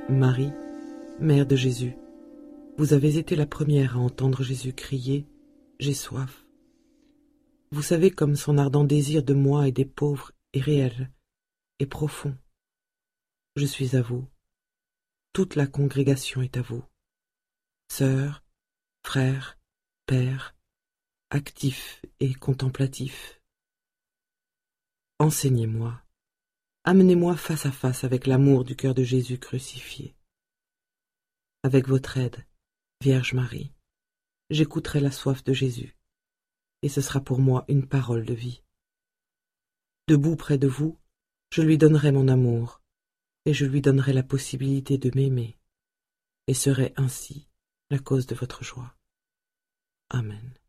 Marie, Mère de Jésus, vous avez été la première à entendre Jésus crier « J'ai soif ». Vous savez comme son ardent désir de moi et des pauvres est réel et profond. Je suis à vous. Toute la congrégation est à vous. Sœurs, frères, pères, actifs et contemplatifs. Enseignez-moi. Amenez-moi face à face avec l'amour du cœur de Jésus crucifié. Avec votre aide, Vierge Marie, j'écouterai la soif de Jésus, et ce sera pour moi une parole de vie. Debout près de vous, je lui donnerai mon amour, et je lui donnerai la possibilité de m'aimer, et serai ainsi la cause de votre joie. Amen.